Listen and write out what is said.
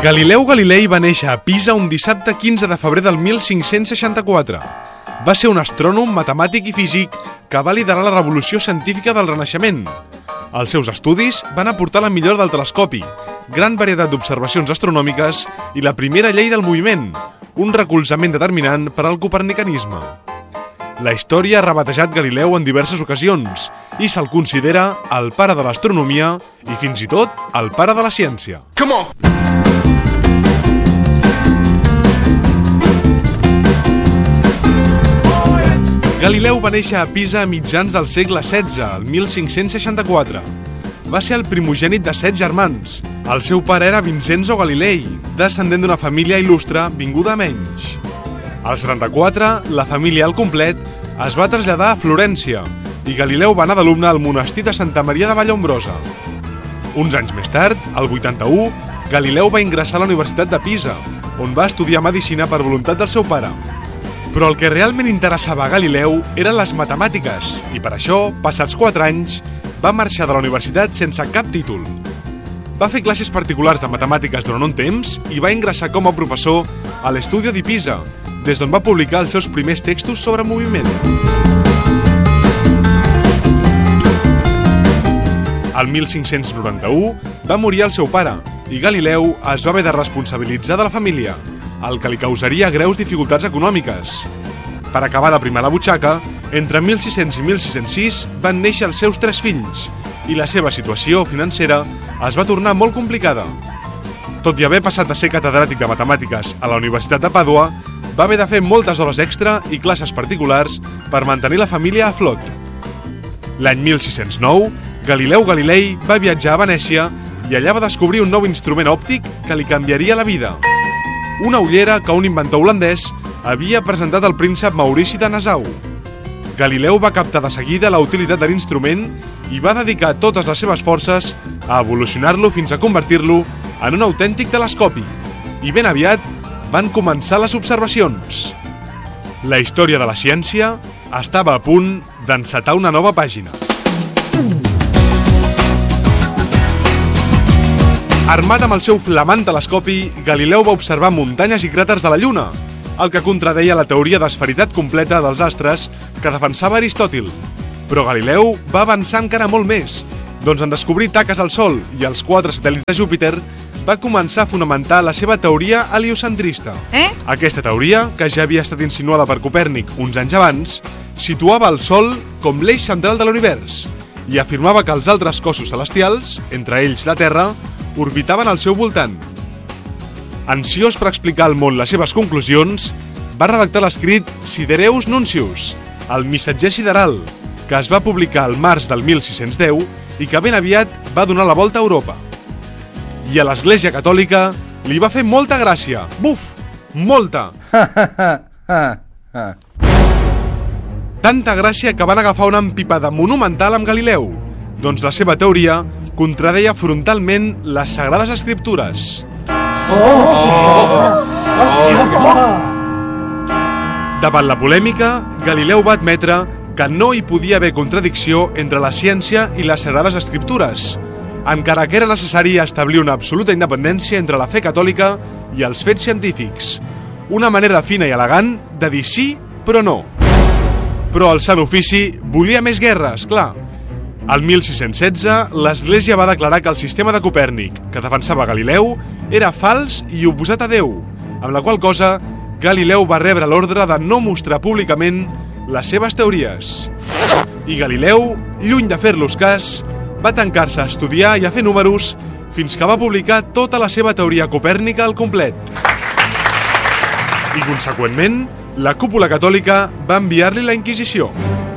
Galileu Galilei va néixer a Pisa un dissabte 15 de febrer del 1564. Va ser un astrònom, matemàtic i físic que va liderar la revolució científica del Renaixement. Els seus estudis van aportar la millora del telescopi, gran varietat d'observacions astronòmiques i la primera llei del moviment, un recolzament determinant per al copernicanisme. La història ha rebatejat Galileu en diverses ocasions i se'l considera el pare de l'astronomia i fins i tot el pare de la ciència. Come on! Galileu va néixer a Pisa a mitjans del segle XVI, el 1564. Va ser el primogènit de 7 germans. El seu pare era Vincenzo Galilei, descendent d'una família il·lustre vinguda a menys. Al 74, la família al complet es va traslladar a Florència i Galileu va anar d'alumne al monestir de Santa Maria de Vallombrosa. Uns anys més tard, al 81, Galileu va ingressar a la Universitat de Pisa, on va estudiar medicina per voluntat del seu pare. Però el que realment interessava a Galileu eren les matemàtiques i per això, passats 4 anys, va marxar de la universitat sense cap títol. Va fer classes particulars de matemàtiques durant un temps i va ingressar com a professor a l'Estudio di Pisa, des d'on va publicar els seus primers textos sobre moviment. Al 1591 va morir el seu pare i Galileu es va haver de responsabilitzar de la família, el que li causaria greus dificultats econòmiques. Per acabar de primar la butxaca, entre 1600 i 1606 van néixer els seus 3 fills i la seva situació financera es va tornar molt complicada. Tot i haver passat a ser catedràtic de matemàtiques a la Universitat de Pàdua, va haver de fer moltes hores extra i classes particulars per mantenir la família a flot. L'any 1609, Galileu Galilei va viatjar a Venècia i allà va descobrir un nou instrument òptic que li canviaria la vida. Una ullera que un inventor holandès havia presentat al príncep Maurici de Nassau. Galileu va captar de seguida la utilitat de l'instrument i va dedicar totes les seves forces a evolucionar-lo fins a convertir-lo en un autèntic telescopi. I ben aviat van començar les observacions. La història de la ciència estava a punt d'encetar una nova pàgina. Armat amb el seu flamant telescopi, Galileu va observar muntanyes i cràters de la Lluna, el que contradeia la teoria d'esferitat completa dels astres que defensava Aristòtil. Però Galileu va avançar encara molt més, doncs en descobrir taques al Sol i els 4 satèl·lits de Júpiter va començar a fonamentar la seva teoria heliocentrista. Aquesta teoria, que ja havia estat insinuada per Copèrnic uns anys abans, situava el Sol com l'eix central de l'univers i afirmava que els altres cossos celestials, entre ells la Terra, orbitaven al seu voltant. Ansiós per explicar al món les seves conclusions, va redactar l'escrit Sidereus Nuncius, el missatger sideral, que es va publicar al març del 1610 i que ben aviat va donar la volta a Europa. I a l'Església Catòlica li va fer molta gràcia. Buf! Molta! Tanta gràcia que van agafar una empipada monumental amb Galileu, doncs la seva teoria contradeia frontalment les Sagrades Escriptures. Davant la polèmica, Galileu va admetre que no hi podia haver contradicció entre la ciència i les Sagrades Escriptures, encara que era necessari establir una absoluta independència entre la fe catòlica i els fets científics. Una manera fina i elegant de dir sí, però no. Però el Sant Ofici volia més guerres, clar. Al 1616, l'Església va declarar que el sistema de Copèrnic, que defensava Galileu, era fals i oposat a Déu, amb la qual cosa Galileu va rebre l'ordre de no mostrar públicament les seves teories. I Galileu, lluny de fer-los cas, va tancar-se a estudiar i a fer números fins que va publicar tota la seva teoria copèrnica al complet. I, conseqüentment, la cúpula catòlica va enviar-li la Inquisició.